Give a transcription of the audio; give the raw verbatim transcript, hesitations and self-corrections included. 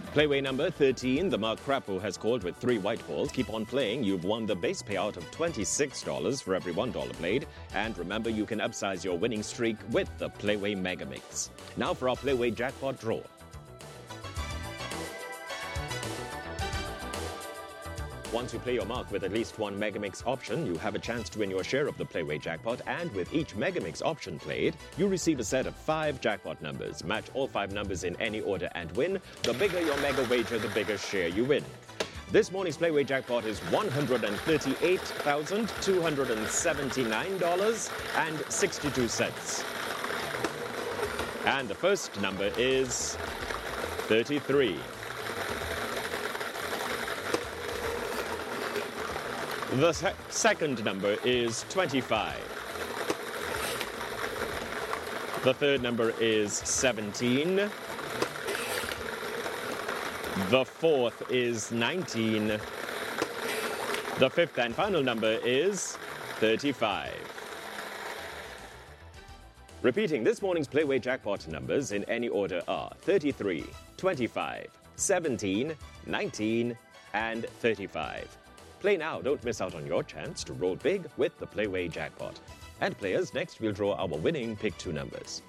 Playway number thirteen, the Mark Crapo has called with three white balls. Keep on playing. You've won the base payout of twenty-six dollars for every one dollar played. And remember, you can upsize your winning streak with the Playway Mega Mix. Now for our Playway Jackpot draw. Once you play your mark with at least one Megamix option, you have a chance to win your share of the Playway jackpot, and with each Megamix option played, you receive a set of five jackpot numbers. Match all five numbers in any order and win. The bigger your mega wager, the bigger share you win. This morning's Playway jackpot is one hundred thirty-eight thousand two hundred seventy-nine dollars and sixty-two cents. And the first number is thirty-three. The se- second number is twenty-five. The third number is seventeen. The fourth is nineteen. The fifth and final number is thirty-five. Repeating, this morning's Playway jackpot numbers in any order are thirty-three, twenty-five, seventeen, nineteen, and thirty-five. Play now, don't miss out on your chance to roll big with the Playway jackpot. And players, next we'll draw our winning Pick two numbers.